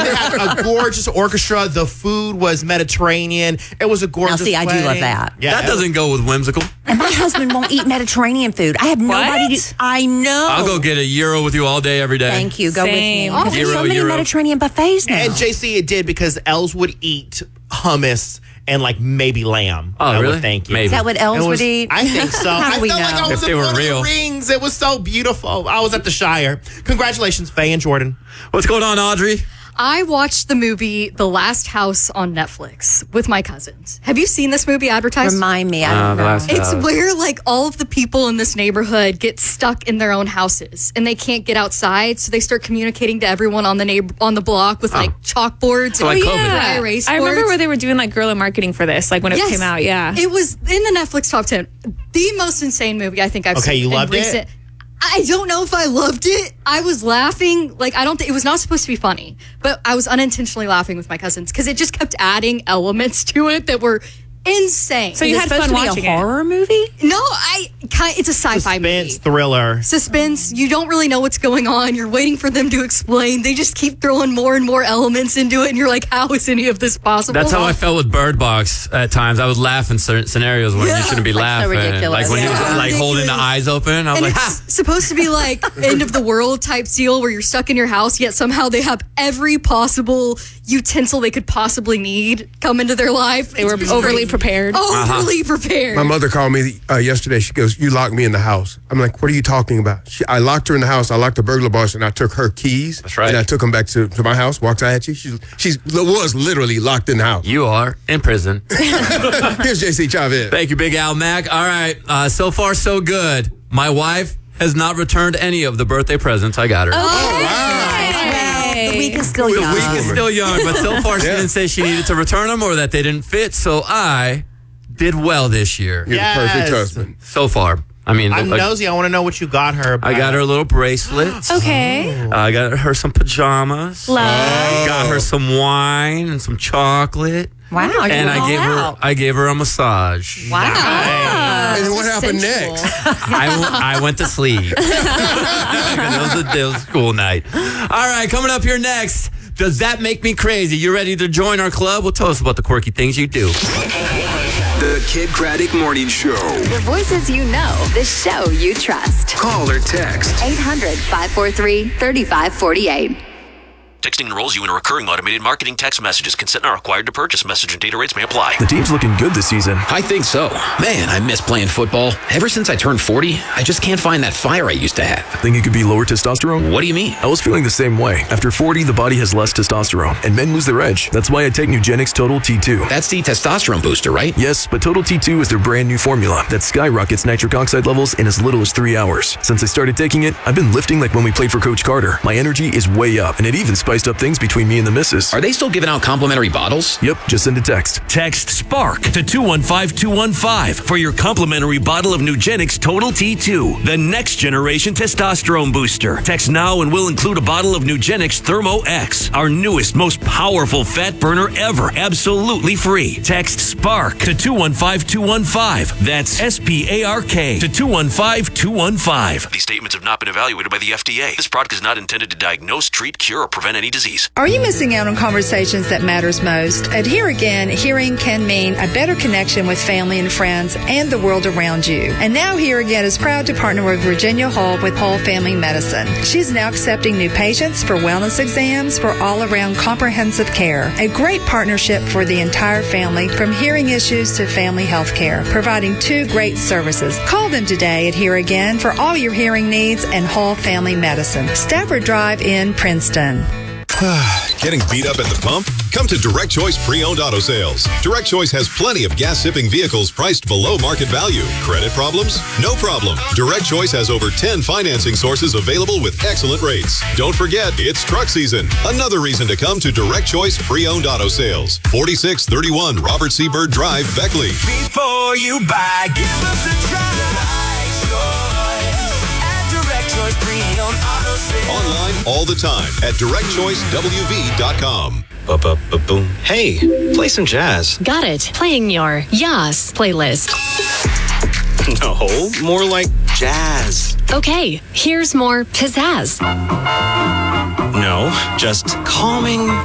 They had a gorgeous orchestra. The food was Mediterranean. It was a gorgeous Now, see, I do love wedding. that. Yeah, That doesn't go with whimsical. And my husband won't eat Mediterranean food. I have nobody to... I know. I'll go get a gyro with you all day, every day. Thank you. Go Same. with me. There's so many Gyro. Mediterranean buffets now. And JC, it did because Els would eat hummus and like maybe lamb. Oh, I would really? think, yeah. Maybe. Is that what Els It was- would eat? I think so. How do I we felt know? like I was If they in were Lord of real. the Rings. It was so beautiful. I was at the Shire. Congratulations, Faye and Jordan. What's going on, Audrey? I watched the movie The Last House on Netflix with my cousins. Have you seen this movie advertised? Remind me. I don't know. It's where like all of the people in this neighborhood get stuck in their own houses and they can't get outside, so they start communicating to everyone on the block with like chalkboards like and COVID. dry erase I remember boards. where they were doing like guerrilla marketing for this, like when it Yes. came out. Yeah. It was in the Netflix top 10. The most insane movie I think I've seen. Okay, you in loved it? recent- I don't know if I loved it. I was laughing. Like, I don't think it was not supposed to be funny, but I was unintentionally laughing with my cousins because it just kept adding elements to it that were insane. So you Is it had supposed fun to be watching a it. horror movie? No, it's a sci-fi movie. Suspense, thriller. Suspense. You don't really know what's going on. You're waiting for them to explain. They just keep throwing more and more elements into it, and you're like, how is any of this possible? That's how I felt with Bird Box at times. I would laugh in certain scenarios when you shouldn't be Like, so laughing. ridiculous. Like when he was Yeah. like holding the Ridiculous. eyes open. I was And like, it's ha! supposed to be like end of the world type deal where you're stuck in your house, yet somehow they have every possible utensil they could possibly need come into their life. They were overly prepared. Overly prepared. My mother called me yesterday. She goes, "You locked me in the house." I'm like, "What are you talking about?" I locked her in the house. I locked the burglar bars, and I took her keys. That's right. And I took them back to my house. Walked out at you. She was literally locked in the house. You are in prison. Here's JC Chavez. Thank you, Big Al Mac. All right. So far, so good. My wife has not returned any of the birthday presents I got her. The week is still The young. week is still young, but so far she Yeah. didn't say she needed to return them or that they didn't fit. So I did well this year. You're Yes. the perfect husband. So far. I mean, I'm like, nosy. I want to know what you got her. I got her a little bracelet. Okay. I got her some pajamas. Love. Got her some wine and some chocolate. Wow. And I gave her a massage. Wow. And then what happened Sensual. next? I went to sleep. It was a cool night. All right, coming up here next. Does that make me crazy? You ready to join our club? Well, tell us about the quirky things you do. The Kid Craddock Morning Show. The voices you know, the show you trust. Call or text. 800-543-3548. Texting enrolls you in a recurring automated marketing text messages. Consent not required to purchase. Message and data rates may apply. The team's looking good this season. I think so. Man, I miss playing football. Ever since I turned 40, I just can't find that fire I used to have. Think it could be lower testosterone? What do you mean? I was feeling the same way. After 40, the body has less testosterone, and men lose their edge. That's why I take Nugenix Total T2. That's the testosterone booster, right? Yes, but Total T2 is their brand new formula that skyrockets nitric oxide levels in as little as 3 hours. Since I started taking it, I've been lifting like when we played for Coach Carter. My energy is way up, and it even spiced up things between me and the missus. Are they still giving out complimentary bottles? Yep, just send a text. Text SPARK to 215-215 for your complimentary bottle of Nugenix Total T2, the next generation testosterone booster. Text now and we'll include a bottle of Nugenix Thermo X, our newest, most powerful fat burner ever, absolutely free. Text SPARK to 215-215. That's SPARK to 215-215. These statements have not been evaluated by the FDA. This product is not intended to diagnose, treat, cure, or prevent any disease. Are you missing out on conversations that matters most? At Here Again, hearing can mean a better connection with family and friends and the world around you. And now Here Again is proud to partner with Virginia Hall with Hall Family Medicine. She's now accepting new patients for wellness exams for all-around comprehensive care. A great partnership for the entire family, from hearing issues to family health care, providing 2 great services. Call them today at Here Again for all your hearing needs and Hall Family Medicine. Stafford Drive in Princeton. Getting beat up at the pump? Come to Direct Choice Pre-Owned Auto Sales. Direct Choice has plenty of gas-sipping vehicles priced below market value. Credit problems? No problem. Direct Choice has over 10 financing sources available with excellent rates. Don't forget, it's truck season. Another reason to come to Direct Choice Pre-Owned Auto Sales. 4631 Robert C. Byrd Drive, Beckley. Before you buy, give us a try. Direct Choice Pre-Owned Auto Sales. Online all the time at directchoicewv.com. Boom. Hey, play some jazz. Got it. Playing your Yas playlist. No, more like jazz. Okay, here's more pizzazz. No, just calming